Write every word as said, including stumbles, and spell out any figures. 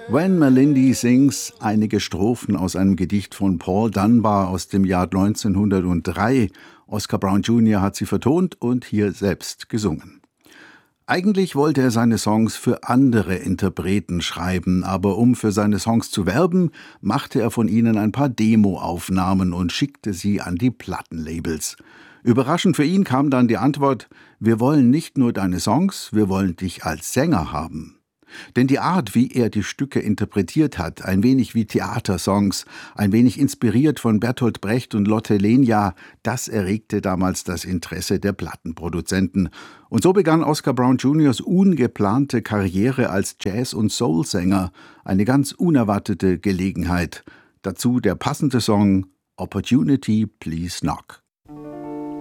When Melindy Sings, einige Strophen aus einem Gedicht von Paul Dunbar aus dem Jahr neunzehnhundertdrei. Oscar Brown Junior hat sie vertont und hier selbst gesungen. Eigentlich wollte er seine Songs für andere Interpreten schreiben, aber um für seine Songs zu werben, machte er von ihnen ein paar Demo-Aufnahmen und schickte sie an die Plattenlabels. Überraschend für ihn kam dann die Antwort: Wir wollen nicht nur deine Songs, wir wollen dich als Sänger haben. Denn die Art, wie er die Stücke interpretiert hat, ein wenig wie Theatersongs, ein wenig inspiriert von Bertolt Brecht und Lotte Lenya, das erregte damals das Interesse der Plattenproduzenten. Und so begann Oscar Brown Juniors ungeplante Karriere als Jazz- und Soul-Sänger, eine ganz unerwartete Gelegenheit. Dazu der passende Song Opportunity Please Knock.